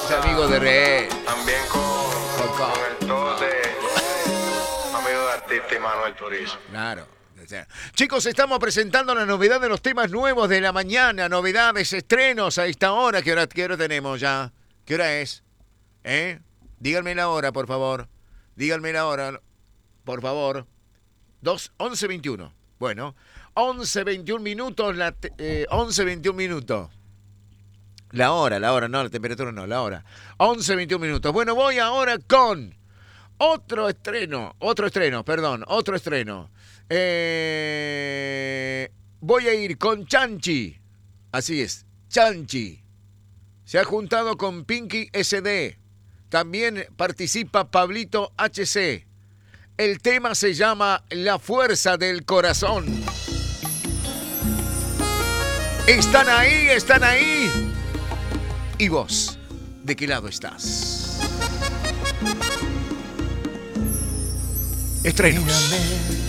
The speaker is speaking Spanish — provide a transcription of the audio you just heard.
Los amigos de Red. También con el todo de amigo de artista y Manuel Turizo. Claro. O sea, chicos, estamos presentando la novedad de los temas nuevos de la mañana. Novedades, estrenos a esta hora. ¿Qué hora tenemos ya? ¿Qué hora es? Díganme la hora, por favor. Díganme la hora, por favor. 11:21. Bueno, 11:21 minutos. 11:21 minutos. La hora, no, la temperatura no, la hora. 11:21 minutos. Bueno, voy ahora con otro estreno. Voy a ir con Chanchi. Así es, Chanchi. Se ha juntado con Pinky SD. También participa Pablito HC. El tema se llama La Fuerza del Corazón. ¿Están ahí? ¿Y vos? ¿De qué lado estás? Estrenos.